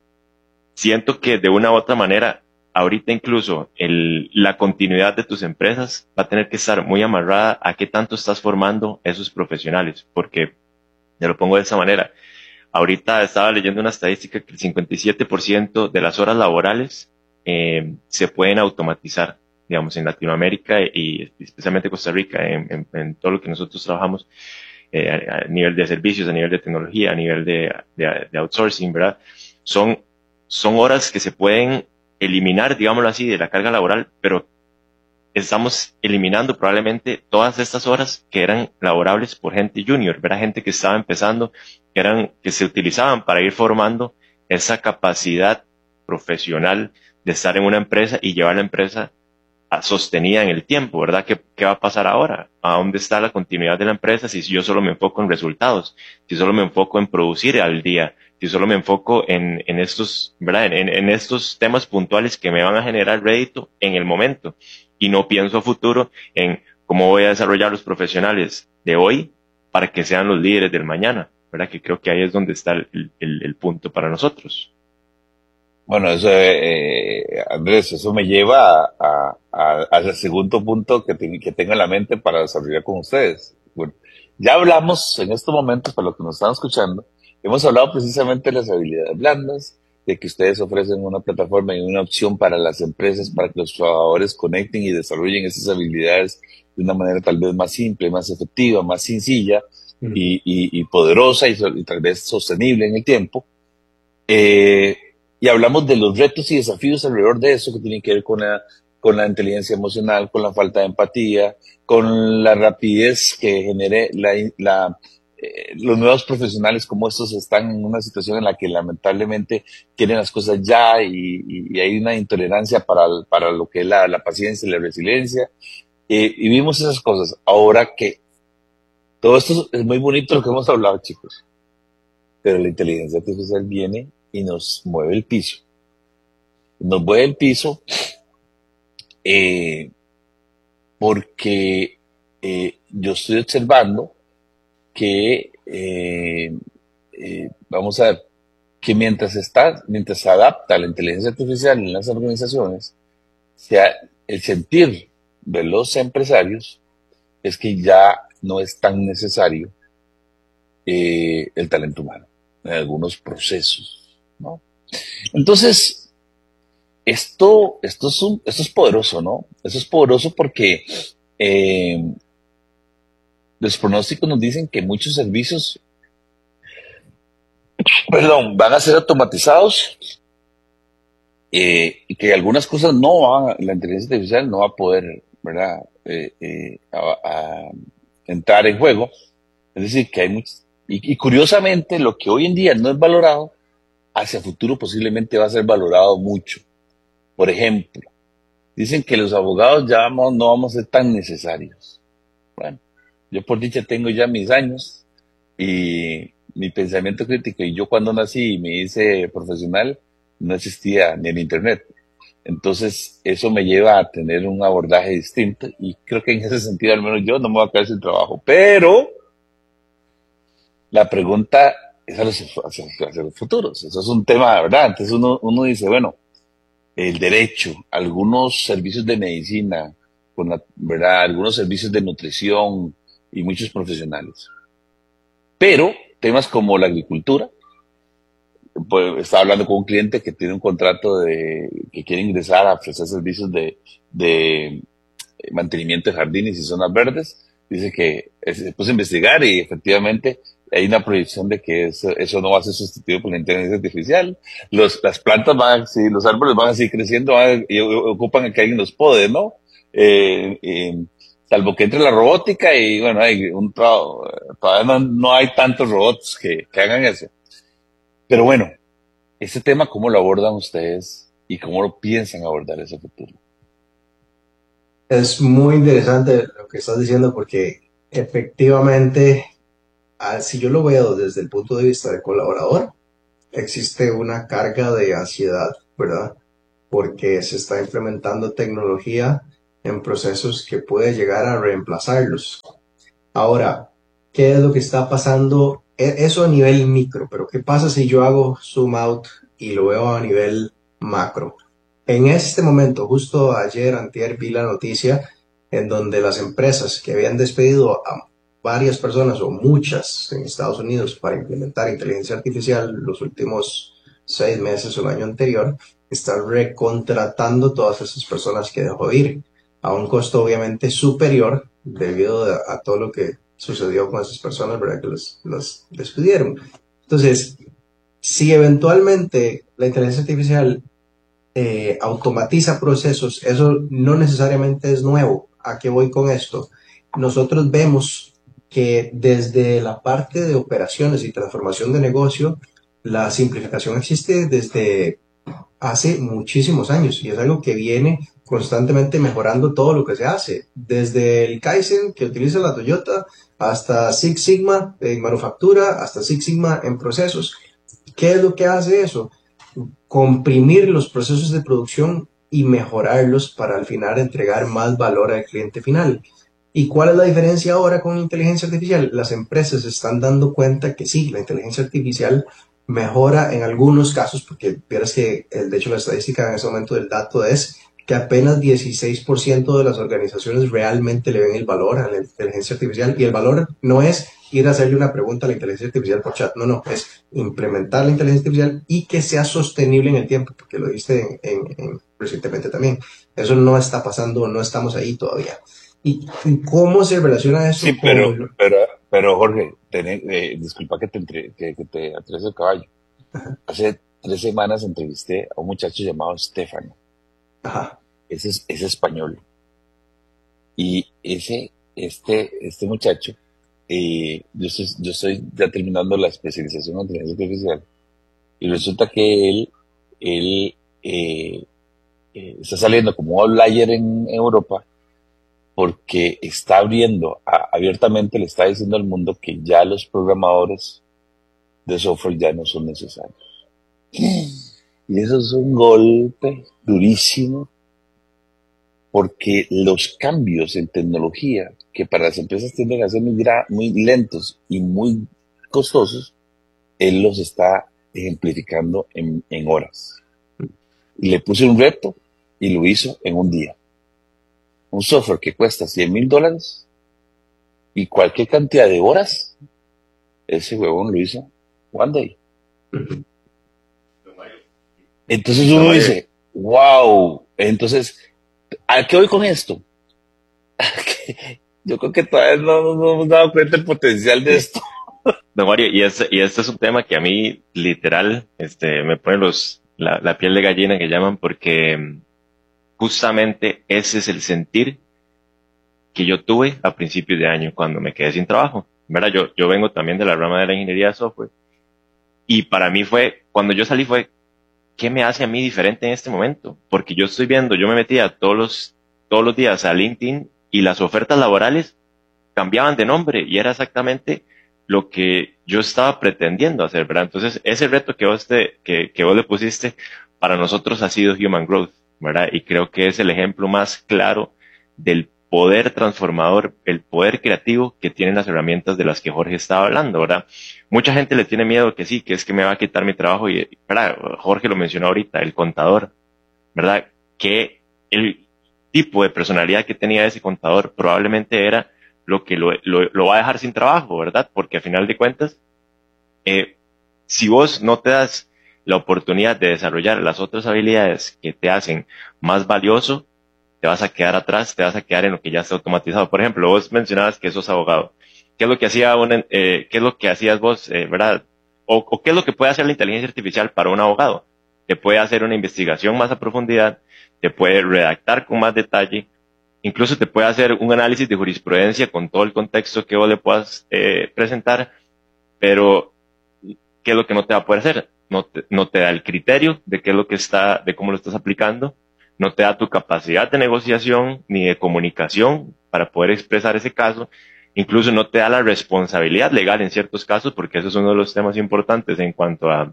Siento que de una u otra manera, ahorita incluso el, la continuidad de tus empresas va a tener que estar muy amarrada a qué tanto estás formando esos profesionales, porque, te lo pongo de esa manera, ahorita estaba leyendo una estadística que el cincuenta y siete por ciento de las horas laborales eh, se pueden automatizar, digamos, en Latinoamérica y especialmente Costa Rica, en, en, en todo lo que nosotros trabajamos, eh, a, a nivel de servicios, a nivel de tecnología, a nivel de, de, de outsourcing, ¿verdad? Son, son horas que se pueden eliminar, digámoslo así, de la carga laboral, pero estamos eliminando probablemente todas estas horas que eran laborables por gente junior, ¿verdad? Gente que estaba empezando, que eran, que se utilizaban para ir formando esa capacidad profesional de estar en una empresa y llevar la empresa a, sostenida en el tiempo, ¿verdad? ¿Qué, ¿Qué va a pasar ahora? ¿A dónde está la continuidad de la empresa si yo solo me enfoco en resultados? Si solo me enfoco en producir al día, si solo me enfoco en, en estos, ¿verdad? En, en estos temas puntuales que me van a generar rédito en el momento. Y no pienso a futuro en cómo voy a desarrollar los profesionales de hoy para que sean los líderes del mañana, ¿verdad? Que creo que ahí es donde está el, el, el punto para nosotros. Bueno, eso, eh, Andrés, eso me lleva a, a, a, al segundo punto que, te, que tengo en la mente para desarrollar con ustedes. Bueno, ya hablamos en estos momentos, para los que nos están escuchando, hemos hablado precisamente de las habilidades blandas, de que ustedes ofrecen una plataforma y una opción para las empresas, para que los trabajadores conecten y desarrollen esas habilidades de una manera tal vez más simple, más efectiva, más sencilla uh-huh. y, y, y poderosa y, y tal vez sostenible en el tiempo. Eh, y hablamos de los retos y desafíos alrededor de eso que tienen que ver con la, con la inteligencia emocional, con la falta de empatía, con la rapidez que genere la, la Eh, los nuevos profesionales como estos están en una situación en la que lamentablemente quieren las cosas ya y, y, y hay una intolerancia para, para lo que es la, la paciencia y la resiliencia eh, y vimos esas cosas. Ahora que todo esto es muy bonito lo que hemos hablado, chicos, pero la inteligencia artificial viene y nos mueve el piso nos mueve el piso eh, porque eh, yo estoy observando que, eh, eh, vamos a ver, que mientras está, mientras se adapta la inteligencia artificial en las organizaciones, sea, el sentir de los empresarios es que ya no es tan necesario eh, el talento humano en algunos procesos, ¿no? Entonces, esto, esto, es un, esto es poderoso, ¿no? Esto es poderoso porque eh, los pronósticos nos dicen que muchos servicios, perdón, van a ser automatizados eh, y que algunas cosas no van, la inteligencia artificial no va a poder, ¿verdad? Eh, eh, a, a entrar en juego. Es decir, que hay muchos, y, y curiosamente lo que hoy en día no es valorado, hacia futuro posiblemente va a ser valorado mucho. Por ejemplo, dicen que los abogados ya vamos, no vamos a ser tan necesarios. Bueno, yo por dicha tengo ya mis años y mi pensamiento crítico, y yo cuando nací y me hice profesional, no existía ni el internet. Entonces, eso me lleva a tener un abordaje distinto y creo que en ese sentido, al menos yo, no me voy a quedar sin trabajo. Pero la pregunta es a los, hacia, hacia los futuros. Eso es un tema, ¿verdad? Entonces uno, uno dice, bueno, el derecho, algunos servicios de medicina, con la, ¿verdad? Algunos servicios de nutrición y muchos profesionales. Pero temas como la agricultura, pues, estaba hablando con un cliente que tiene un contrato de que quiere ingresar a ofrecer servicios de, de mantenimiento de jardines y zonas verdes. dice que eh, se puso a investigar y efectivamente hay una proyección de que eso, eso no va a ser sustituido por la inteligencia artificial. Los, las plantas van a seguir, los árboles van a seguir creciendo, van a- y ocupan a que alguien los pode, ¿no? Eh, eh, salvo que entre la robótica y bueno, hay un trabajo, todavía no, no hay tantos robots que, que hagan eso. Pero bueno, este tema, ¿cómo lo abordan ustedes y cómo lo piensan abordar ese futuro? Es muy interesante lo que estás diciendo porque efectivamente, ah, si yo lo veo desde el punto de vista del colaborador, existe una carga de ansiedad, ¿verdad? Porque se está implementando tecnología en procesos que puede llegar a reemplazarlos. Ahora, ¿qué es lo que está pasando? E- Eso a nivel micro, pero ¿qué pasa si yo hago zoom out y lo veo a nivel macro? En este momento, justo ayer, antier, vi la noticia en donde las empresas que habían despedido a varias personas o muchas en Estados Unidos para implementar inteligencia artificial los últimos seis meses o el año anterior, están recontratando todas esas personas que dejó ir a un costo obviamente superior debido a, a todo lo que sucedió con esas personas, ¿verdad? Que los, los despidieron. Entonces, si eventualmente la inteligencia artificial eh, automatiza procesos, eso no necesariamente es nuevo. ¿A qué voy con esto? Nosotros vemos que desde la parte de operaciones y transformación de negocio, la simplificación existe desde hace muchísimos años y es algo que viene constantemente mejorando todo lo que se hace, desde el Kaizen que utiliza la Toyota hasta Six Sigma en manufactura, hasta Six Sigma en procesos. ¿Qué es lo que hace eso? Comprimir los procesos de producción y mejorarlos para al final entregar más valor al cliente final. ¿Y cuál es la diferencia ahora con inteligencia artificial? Las empresas se están dando cuenta que sí, la inteligencia artificial mejora en algunos casos, porque vieras que eh, de hecho la estadística en ese momento del dato es que apenas dieciséis por ciento de las organizaciones realmente le ven el valor a la inteligencia artificial, y el valor no es ir a hacerle una pregunta a la inteligencia artificial por chat, no, no, es implementar la inteligencia artificial y que sea sostenible en el tiempo, porque lo viste en, en, en recientemente también. Eso no está pasando, no estamos ahí todavía. ¿Y, y cómo se relaciona eso Sí, con... pero, pero, pero Jorge, tené- eh, disculpa que te, entre- que, que te atrese el caballo. Hace tres semanas entrevisté a un muchacho llamado Stefano. Ajá, Ese es, es español. Y ese, este, este muchacho, eh, yo estoy, yo estoy ya terminando la especialización en inteligencia artificial. Y resulta que él, él eh, eh, está saliendo como outlier en Europa porque está abriendo, a- abiertamente le está diciendo al mundo que ya los programadores de software ya no son necesarios. Y eso es un golpe durísimo porque los cambios en tecnología, que para las empresas tienden a ser muy, gra- muy lentos y muy costosos, él los está ejemplificando en, en horas. Y le puse un reto y lo hizo en un día. Un software que cuesta cien mil dólares y cualquier cantidad de horas, ese huevón lo hizo one day. Entonces uno dice, wow, entonces, ¿a qué voy con esto? Que yo creo que todavía no no nos hemos dado cuenta del potencial de esto. Don Mario, y este, y este es un tema que a mí, literal, este, me pone los, la, la piel de gallina que llaman, porque mm, justamente ese es el sentir que yo tuve a principios de año cuando me quedé sin trabajo. ¿Verdad? Yo, yo vengo también de la rama de la ingeniería de software. Y para mí fue, cuando yo salí fue, ¿qué me hace a mí diferente en este momento? Porque yo estoy viendo, yo me metía todos los, todos los días a LinkedIn y las ofertas laborales cambiaban de nombre y era exactamente lo que yo estaba pretendiendo hacer, ¿verdad? Entonces, ese reto que vos, te, que, que vos le pusiste para nosotros ha sido Human Growth, ¿verdad? Y creo que es el ejemplo más claro del poder transformador, el poder creativo que tienen las herramientas de las que Jorge estaba hablando, ¿verdad? Mucha gente le tiene miedo que sí, que es que me va a quitar mi trabajo y, ¿verdad? Jorge lo mencionó ahorita, el contador, ¿verdad? Que el tipo de personalidad que tenía ese contador probablemente era lo que lo, lo, lo va a dejar sin trabajo, ¿verdad? Porque a final de cuentas, eh, si vos no te das la oportunidad de desarrollar las otras habilidades que te hacen más valioso, te vas a quedar atrás, te vas a quedar en lo que ya está automatizado. Por ejemplo, vos mencionabas que sos abogado. ¿Qué es lo que hacía un, eh, qué es lo que hacías vos, eh, verdad? O, o qué es lo que puede hacer la inteligencia artificial para un abogado. Te puede hacer una investigación más a profundidad, te puede redactar con más detalle, incluso te puede hacer un análisis de jurisprudencia con todo el contexto que vos le puedas eh, presentar, pero ¿qué es lo que no te va a poder hacer? No te, no te da el criterio de qué es lo que está, de cómo lo estás aplicando, no te da tu capacidad de negociación ni de comunicación para poder expresar ese caso, incluso no te da la responsabilidad legal en ciertos casos, porque eso es uno de los temas importantes en cuanto a,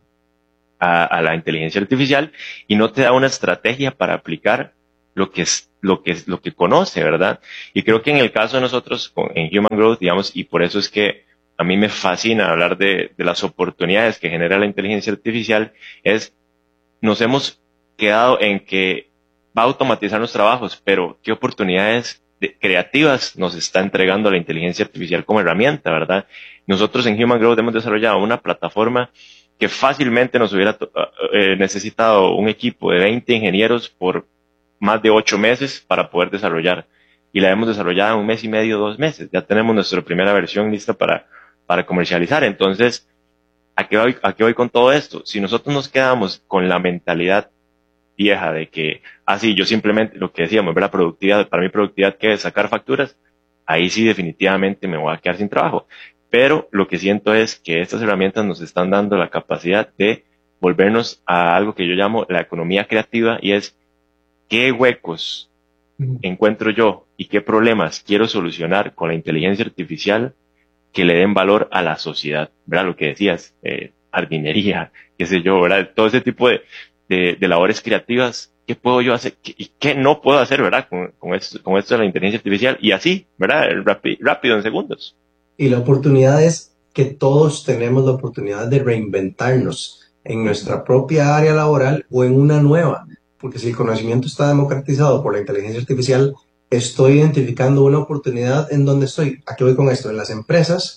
a, a la inteligencia artificial, y no te da una estrategia para aplicar lo que es, lo que es, lo que conoce, ¿verdad? Y creo que en el caso de nosotros, con, en Human Growth, digamos, y por eso es que a mí me fascina hablar de, de las oportunidades que genera la inteligencia artificial, es, nos hemos quedado en que va a automatizar los trabajos, pero ¿qué oportunidades de, creativas nos está entregando la inteligencia artificial como herramienta, verdad? Nosotros en Human Growth hemos desarrollado una plataforma que fácilmente nos hubiera eh, necesitado un equipo de veinte ingenieros por más de ocho meses para poder desarrollar. Y la hemos desarrollado en un mes y medio, dos meses. Ya tenemos nuestra primera versión lista para, para comercializar. Entonces, ¿a qué voy, a qué voy con todo esto? Si nosotros nos quedamos con la mentalidad vieja de que, ah, sí, yo simplemente, lo que decíamos, ¿verdad? Productividad, para mí productividad que es sacar facturas, ahí sí definitivamente me voy a quedar sin trabajo. Pero lo que siento es que estas herramientas nos están dando la capacidad de volvernos a algo que yo llamo la economía creativa, y es qué huecos encuentro yo y qué problemas quiero solucionar con la inteligencia artificial que le den valor a la sociedad, ¿verdad? Lo que decías, eh, jardinería, qué sé yo, ¿verdad? Todo ese tipo de, de, de labores creativas, ¿qué puedo yo hacer ¿Qué, y qué no puedo hacer, ¿verdad? Con, con, esto, con esto de la inteligencia artificial, y así, ¿verdad? Rápido, rápido en segundos. Y la oportunidad es que todos tenemos la oportunidad de reinventarnos en nuestra propia área laboral o en una nueva. Porque si el conocimiento está democratizado por la inteligencia artificial, estoy identificando una oportunidad en donde estoy. ¿A qué voy con esto? En las empresas,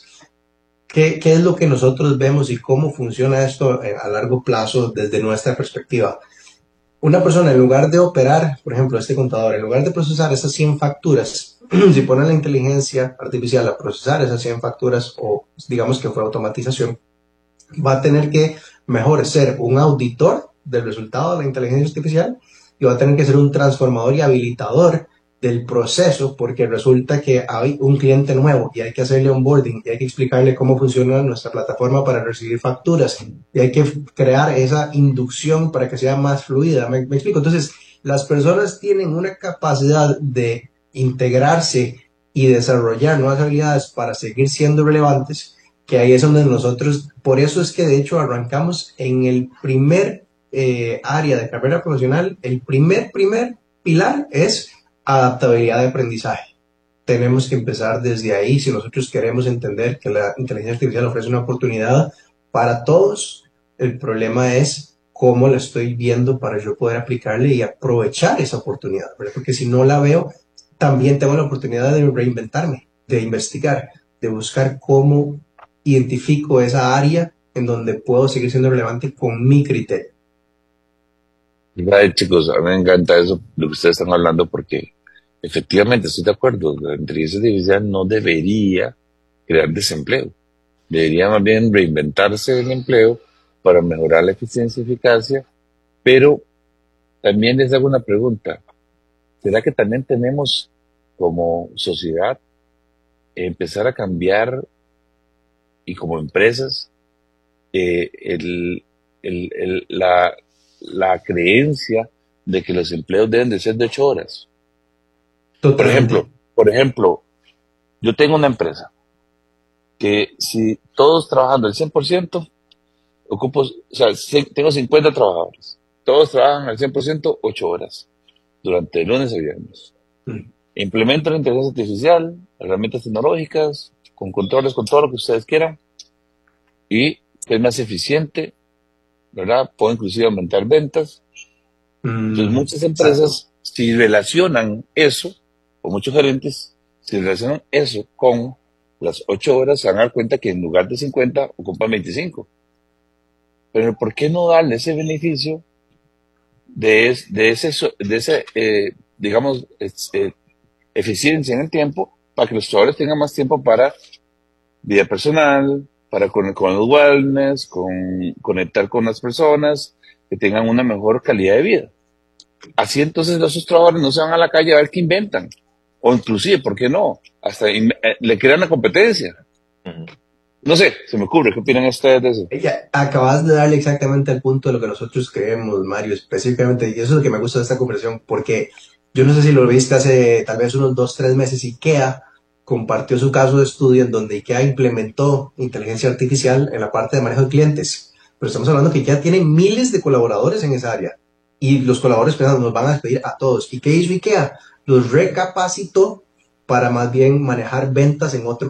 ¿qué, qué es lo que nosotros vemos y cómo funciona esto a largo plazo desde nuestra perspectiva? Una persona, en lugar de operar, por ejemplo, este contador, en lugar de procesar esas cien facturas, si pone la inteligencia artificial a procesar esas cien facturas, o digamos que fue automatización, va a tener que mejor ser un auditor del resultado de la inteligencia artificial, y va a tener que ser un transformador y habilitador del proceso, porque resulta que hay un cliente nuevo y hay que hacerle onboarding y hay que explicarle cómo funciona nuestra plataforma para recibir facturas, y hay que crear esa inducción para que sea más fluida. ¿Me, me explico? Entonces, las personas tienen una capacidad de integrarse y desarrollar nuevas habilidades para seguir siendo relevantes, que ahí es donde nosotros, por eso es que de hecho arrancamos en el primer eh, área de carrera profesional. El primer, primer pilar es adaptabilidad de aprendizaje. Tenemos que empezar desde ahí si nosotros queremos entender que la inteligencia artificial ofrece una oportunidad para todos. El problema es cómo la estoy viendo para yo poder aplicarle y aprovechar esa oportunidad, ¿verdad? Porque si no la veo, también tengo la oportunidad de reinventarme, de investigar, de buscar cómo identifico esa área en donde puedo seguir siendo relevante con mi criterio. Right, chicos, a mí me encanta eso, lo que ustedes están hablando, porque efectivamente estoy de acuerdo, la inteligencia artificial no debería crear desempleo, debería más bien reinventarse el empleo para mejorar la eficiencia y eficacia, pero también les hago una pregunta, ¿será que también tenemos como sociedad empezar a cambiar, y como empresas, eh, el, el, el, la, la creencia de que los empleos deben de ser de ocho horas? Totalmente. Por ejemplo, por ejemplo, yo tengo una empresa que si todos trabajando el cien por ciento, ocupo, o sea, tengo cincuenta trabajadores, todos trabajan al cien por ciento, ocho horas, durante de lunes a viernes. Mm. Implemento la inteligencia artificial, herramientas tecnológicas, con controles, con todo lo que ustedes quieran, y es más eficiente, ¿verdad? Puedo inclusive aumentar ventas. Mm, Entonces muchas empresas, exacto, si relacionan eso, o muchos gerentes, si relacionan eso con las ocho horas, se van a dar cuenta que en lugar de cincuenta, ocupan veinticinco. Pero ¿por qué no darle ese beneficio de, es, de ese, de ese eh, digamos, es, eh, eficiencia en el tiempo para que los trabajadores tengan más tiempo para vida personal, para con, con el wellness, con conectar con las personas, que tengan una mejor calidad de vida. Así entonces esos trabajadores no se van a la calle a ver qué inventan. O inclusive, ¿por qué no? Hasta in, eh, le crean la competencia. Uh-huh. No sé, se me ocurre. ¿Qué opinan ustedes de eso? Ya, acabas de darle exactamente al punto de lo que nosotros creemos, Mario, específicamente. Y eso es lo que me gusta de esta conversación, porque yo no sé si lo viste hace tal vez unos dos, tres meses, IKEA compartió su caso de estudio en donde IKEA implementó inteligencia artificial en la parte de manejo de clientes. Pero estamos hablando que IKEA tiene miles de colaboradores en esa área. Y los colaboradores pensando, nos van a despedir a todos. ¿Y qué hizo IKEA? Los recapacitó para más bien manejar ventas en otro